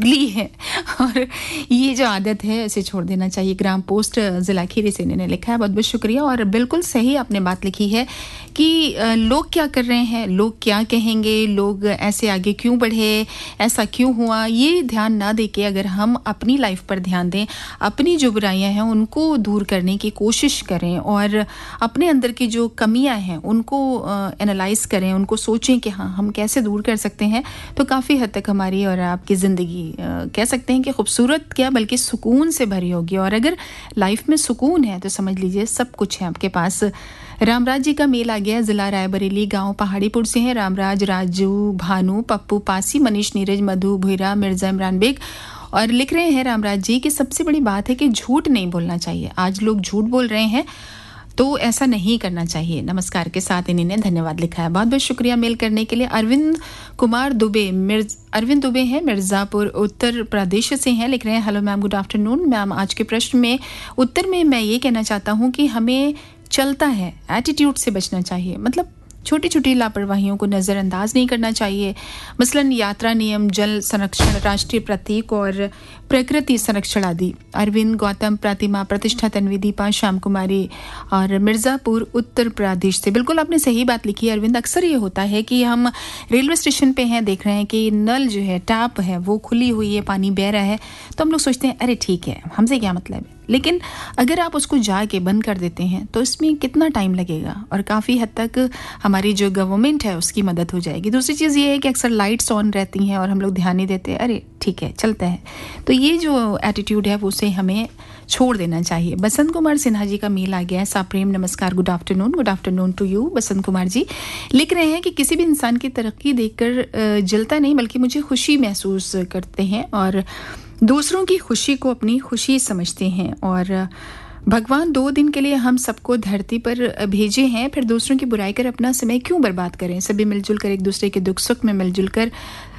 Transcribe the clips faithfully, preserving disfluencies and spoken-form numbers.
चुगली है और ये जो आदत है इसे छोड़ देना चाहिए। ग्राम पोस्ट ज़िला खीरी से इन्होंने लिखा है, बहुत बहुत शुक्रिया। और बिल्कुल सही आपने बात लिखी है कि लोग क्या कर रहे हैं, लोग क्या कहेंगे, लोग ऐसे आगे क्यों बढ़े, ऐसा क्यों हुआ, ये ध्यान ना दे के अगर हम अपनी लाइफ पर ध्यान दें, अपनी जो बुराइयां हैं उनको दूर करने की कोशिश करें और अपने अंदर की जो कमियां हैं उनको एनालाइज करें, उनको सोचें कि हाँ हम कैसे दूर कर सकते हैं, तो काफ़ी हद तक हमारी और आपकी ज़िंदगी कह सकते हैं कि खूबसूरत क्या बल्कि सुकून से भरी होगी। और अगर लाइफ में सुकून है तो समझ लीजिए सब कुछ है आपके पास। रामराज जी का मेल आ गया, जिला रायबरेली, गांव पहाड़ीपुर से हैं रामराज, राजू, भानु, पप्पू, पासी, मनीष, नीरज, मधु, भुईरा, मिर्जा, इमरान बेग। और लिख रहे हैं रामराज जी कि सबसे बड़ी बात है कि झूठ नहीं बोलना चाहिए। आज लोग झूठ बोल रहे हैं तो ऐसा नहीं करना चाहिए। नमस्कार के साथ इन्होंने धन्यवाद लिखा है, बहुत बहुत शुक्रिया मेल करने के लिए। अरविंद कुमार दुबे, मिर्ज अरविंद दुबे हैं, मिर्ज़ापुर उत्तर प्रदेश से हैं, लिख रहे हैं hello ma'am, good afternoon ma'am. आज के प्रश्न में उत्तर में मैं ये कहना चाहता हूँ कि हमें चलता है एटीट्यूड से बचना चाहिए, मतलब छोटी छोटी लापरवाहियों को नज़रअंदाज नहीं करना चाहिए। मसलन यात्रा नियम, जल संरक्षण, राष्ट्रीय प्रतीक और प्रकृति संरक्षण आदि। अरविंद, गौतम, प्रतिमा, प्रतिष्ठा, तन्वी, दीपा, श्याम कुमारी और मिर्ज़ापुर उत्तर प्रदेश से। बिल्कुल आपने सही बात लिखी है अरविंद। अक्सर ये होता है कि हम रेलवे स्टेशन पे हैं, देख रहे हैं कि नल जो है, टैप है, वो खुली हुई है, पानी बह रहा है, तो हम लोग सोचते हैं अरे ठीक है, हमसे क्या मतलब है। लेकिन अगर आप उसको जाके बंद कर देते हैं तो इसमें कितना टाइम लगेगा और काफ़ी हद तक हमारी जो गवर्नमेंट है उसकी मदद हो जाएगी। दूसरी चीज़ ये है कि अक्सर लाइट्स ऑन रहती हैं और हम लोग ध्यान नहीं देते, अरे ठीक है चलता है। तो ये जो एटीट्यूड है वो उसे हमें छोड़ देना चाहिए। बसंत कुमार सिन्हा जी का मेल आ गया है, साप्रेम, नमस्कार, good afternoon. Good afternoon to you Basant Kumar ji. लिख रहे हैं कि किसी भी इंसान की तरक्की देखकर जलता नहीं बल्कि मुझे खुशी महसूस करते हैं और दूसरों की खुशी को अपनी खुशी समझते हैं। और भगवान दो दिन के लिए हम सबको धरती पर भेजे हैं, फिर दूसरों की बुराई कर अपना समय क्यों बर्बाद करें। सभी मिलजुल कर एक दूसरे के दुख सुख में मिलजुल कर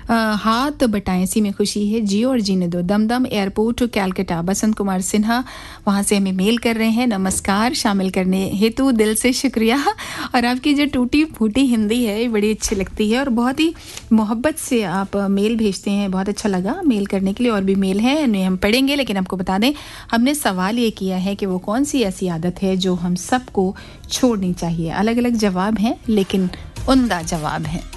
हाथ बटाएं, इसी में खुशी है, जियो और जीने दो। दमदम एयरपोर्ट कैलकाटा, बसंत कुमार सिन्हा वहाँ से हमें मेल कर रहे हैं। नमस्कार, शामिल करने हेतु दिल से शुक्रिया। और आपकी जो टूटी फूटी हिंदी है ये बड़ी अच्छी लगती है और बहुत ही मोहब्बत से आप मेल भेजते हैं, बहुत अच्छा लगा मेल करने के लिए। और भी मेल हैं उन्हें हम पढ़ेंगे, लेकिन आपको बता दें हमने सवाल ये किया है कि वो कौन सी ऐसी आदत है जो हम सबको छोड़नी चाहिए। अलग अलग जवाब हैं लेकिन उम्दा जवाब है।